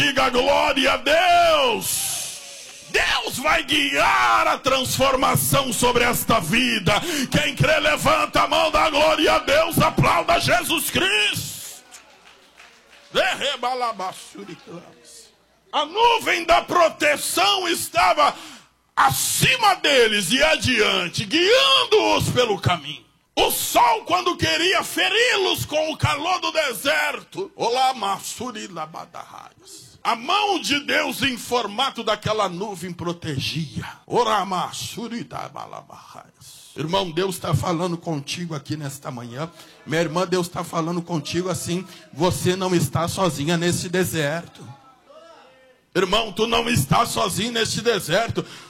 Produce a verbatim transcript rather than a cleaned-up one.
diga glória a Deus. Deus vai guiar a transformação sobre esta vida. Quem crê, levanta a mão, dá glória a Deus, aplauda Jesus Cristo. A nuvem da proteção estava acima deles e adiante, guiando-os pelo caminho. O sol, quando queria feri-los com o calor do deserto, a mão de Deus em formato daquela nuvem protegia. Irmão, Deus está falando contigo aqui nesta manhã. Minha irmã, Deus está falando contigo assim. Você não está sozinha nesse deserto. Irmão, tu não está sozinho nesse deserto.